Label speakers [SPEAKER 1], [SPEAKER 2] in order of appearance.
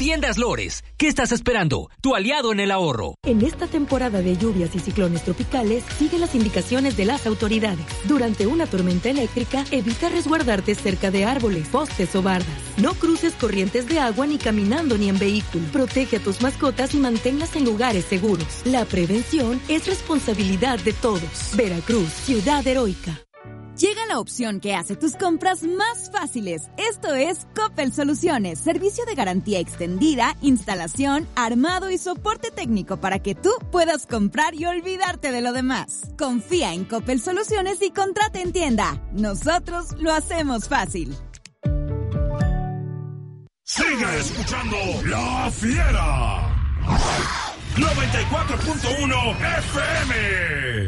[SPEAKER 1] Tiendas Lores. ¿Qué estás esperando? Tu aliado en el ahorro.
[SPEAKER 2] En esta temporada de lluvias y ciclones tropicales, sigue las indicaciones de las autoridades. Durante una tormenta eléctrica, evita resguardarte cerca de árboles, postes o bardas. No cruces corrientes de agua ni caminando ni en vehículo. Protege a tus mascotas y manténlas en lugares seguros. La prevención es responsabilidad de todos. Veracruz, ciudad heroica.
[SPEAKER 3] Llega la opción que hace tus compras más fáciles. Esto es Coppel Soluciones, servicio de garantía extendida, instalación, armado y soporte técnico para que tú puedas comprar y olvidarte de lo demás. Confía en Coppel Soluciones y contrata en tienda. Nosotros lo hacemos fácil.
[SPEAKER 4] Sigue escuchando La Fiera 94.1 FM.